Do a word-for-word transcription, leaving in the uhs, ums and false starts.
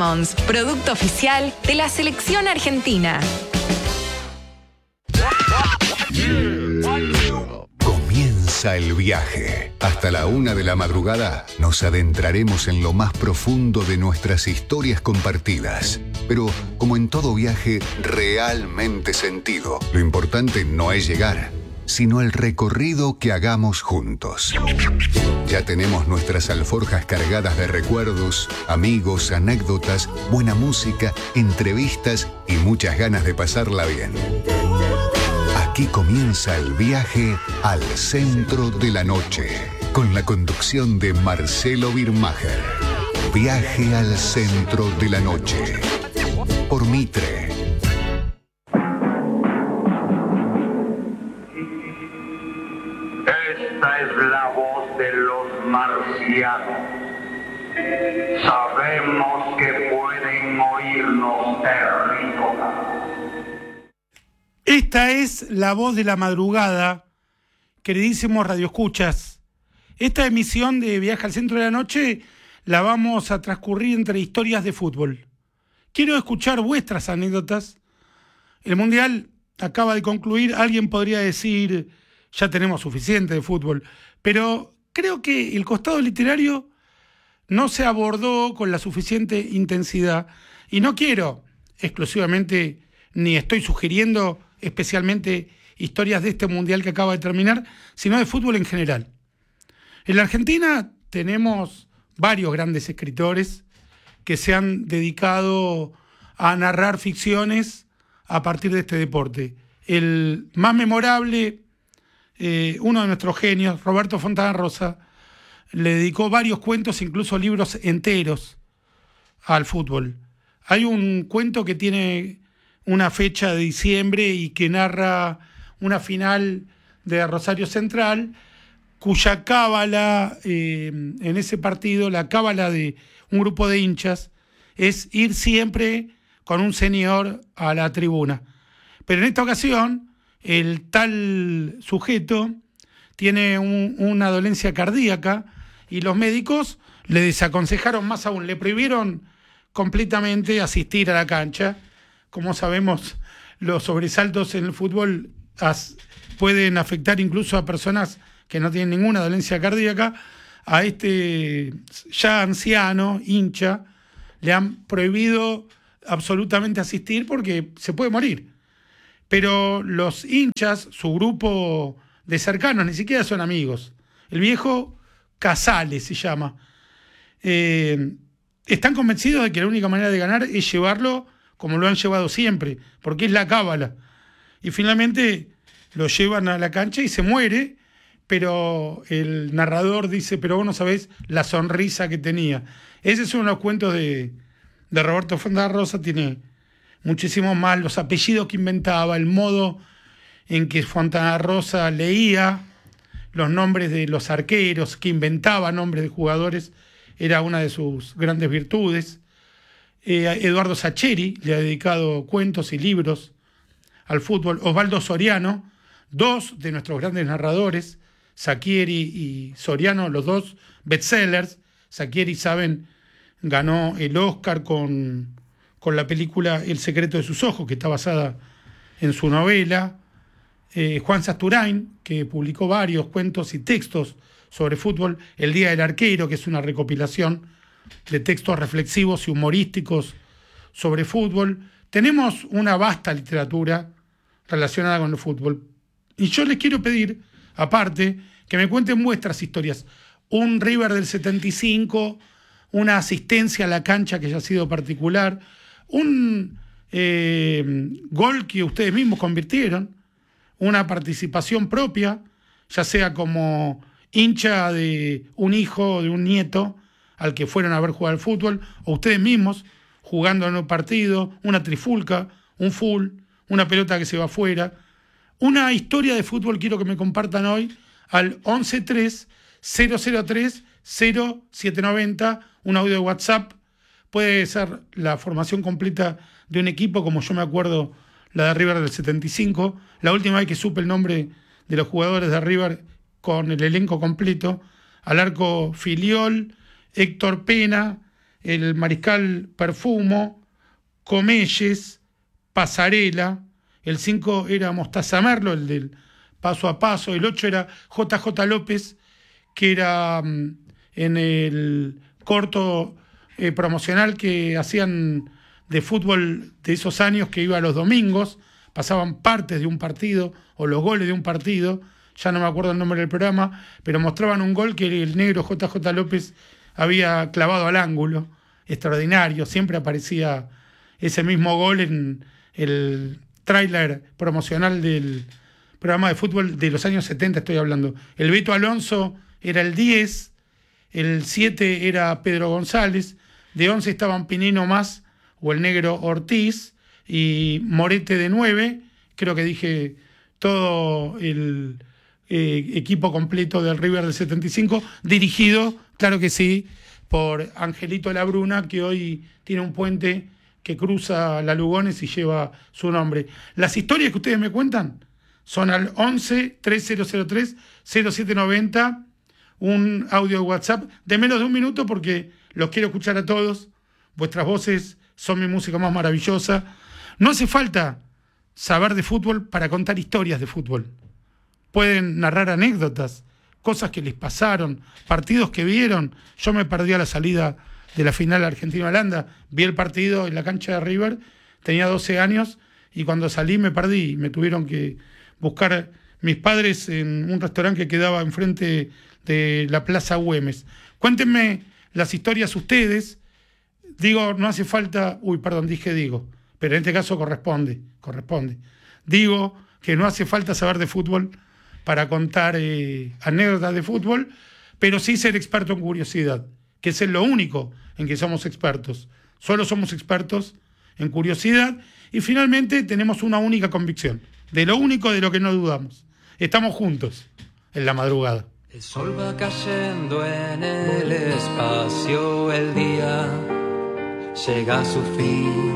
Lemons, producto oficial de la selección argentina. Comienza el viaje. Hasta la una de la madrugada nos adentraremos en lo más profundo de nuestras historias compartidas. Pero, como en todo viaje realmente sentido, lo importante no es llegar, sino el recorrido que hagamos juntos. Ya tenemos nuestras alforjas cargadas de recuerdos, amigos, anécdotas, buena música, entrevistas y muchas ganas de pasarla bien. Aquí comienza el viaje al centro de la noche, con la conducción de Marcelo Birmacher. Viaje al centro de la noche, por Mitre. Esta es la voz de los marcianos. Sabemos que pueden oírnos terrícolas. Esta es la voz de la madrugada, queridísimos radioescuchas. Esta emisión de Viaje al Centro de la Noche la vamos a transcurrir entre historias de fútbol. Quiero escuchar vuestras anécdotas. El Mundial acaba de concluir, alguien podría decir, ya tenemos suficiente de fútbol, pero creo que el costado literario no se abordó con la suficiente intensidad y no quiero exclusivamente, ni estoy sugiriendo especialmente historias de este Mundial que acaba de terminar, sino de fútbol en general. En la Argentina tenemos varios grandes escritores que se han dedicado a narrar ficciones a partir de este deporte. El más memorable, eh, uno de nuestros genios, Roberto Fontana Rosa, le dedicó varios cuentos, incluso libros enteros, al fútbol. Hay un cuento que tiene una fecha de diciembre y que narra una final de Rosario Central, cuya cábala, eh, en ese partido, la cábala de un grupo de hinchas, es ir siempre con un señor a la tribuna. Pero en esta ocasión, el tal sujeto tiene un, una dolencia cardíaca y los médicos le desaconsejaron más aún, le prohibieron completamente asistir a la cancha. Como sabemos, los sobresaltos en el fútbol as, pueden afectar incluso a personas que no tienen ninguna dolencia cardíaca. A este ya anciano, hincha, le han prohibido absolutamente asistir porque se puede morir. Pero los hinchas, su grupo de cercanos, ni siquiera son amigos. El viejo Casales se llama. Eh, están convencidos de que la única manera de ganar es llevarlo como lo han llevado siempre, porque es la cábala. Y finalmente lo llevan a la cancha y se muere, pero el narrador dice, pero vos no sabés la sonrisa que tenía. Ese es uno de los cuentos de, de Roberto Fontana Rosa, tiene muchísimo más, los apellidos que inventaba, el modo en que Fontana Rosa leía los nombres de los arqueros, que inventaba nombres de jugadores, era una de sus grandes virtudes. Eh, Eduardo Sacheri le ha dedicado cuentos y libros al fútbol. Osvaldo Soriano, dos de nuestros grandes narradores, Sacchieri y Soriano, los dos bestsellers. Sacchieri, saben, ganó el Oscar con, con la película El secreto de sus ojos, que está basada en su novela. Eh, Juan Sasturain, que publicó varios cuentos y textos sobre fútbol. El Día del Arquero, que es una recopilación de textos reflexivos y humorísticos sobre fútbol. Tenemos una vasta literatura relacionada con el fútbol. Y yo les quiero pedir, aparte, que me cuenten vuestras historias. Un River del setenta y cinco, una asistencia a la cancha que haya sido particular, un eh, gol que ustedes mismos convirtieron, una participación propia, ya sea como hincha de un hijo, de un nieto, al que fueron a ver jugar al fútbol, o ustedes mismos jugando en un partido, una trifulca, un full, una pelota que se va afuera. Una historia de fútbol quiero que me compartan hoy al once tres cero cero tres cero siete nueve cero, un audio de WhatsApp. Puede ser la formación completa de un equipo, como yo me acuerdo la de River del setenta y cinco, la última vez que supe el nombre de los jugadores de River con el elenco completo: al arco Filiol, Héctor Pena, el Mariscal Perfumo, Comelles, Pasarela, el cinco era Mostaza Merlo, el del paso a paso, el ocho era J J López, que era um, en el corto eh, promocional que hacían de fútbol de esos años, que iba los domingos, pasaban partes de un partido o los goles de un partido, ya no me acuerdo el nombre del programa, pero mostraban un gol que el negro J J López había clavado al ángulo, extraordinario, siempre aparecía ese mismo gol en el tráiler promocional del programa de fútbol de los años setenta, estoy hablando. El Beto Alonso era el diez, el siete era Pedro González, de once estaban Pinino Más o el negro Ortiz, y Morete de nueve, creo que dije todo el eh, equipo completo del River del setenta y cinco, dirigido, claro que sí, por Angelito Labruna, que hoy tiene un puente que cruza la Lugones y lleva su nombre. Las historias que ustedes me cuentan son al once, tres mil tres, cero siete noventa, un audio de WhatsApp de menos de un minuto porque los quiero escuchar a todos. Vuestras voces son mi música más maravillosa. No hace falta saber de fútbol para contar historias de fútbol. Pueden narrar anécdotas, cosas que les pasaron, partidos que vieron. Yo me perdí a la salida de la final Argentina-Holanda, vi el partido en la cancha de River, tenía doce años y cuando salí me perdí, me tuvieron que buscar mis padres en un restaurante que quedaba enfrente de la Plaza Güemes. Cuéntenme las historias ustedes, digo, no hace falta, uy, perdón, dije digo, pero en este caso corresponde, corresponde. Digo que no hace falta saber de fútbol para contar eh, anécdotas de fútbol, pero sí ser experto en curiosidad, que es lo único en que somos expertos. Solo somos expertos en curiosidad y finalmente tenemos una única convicción, de lo único de lo que no dudamos. Estamos juntos en la madrugada. El sol va cayendo en el espacio, el día llega a su fin.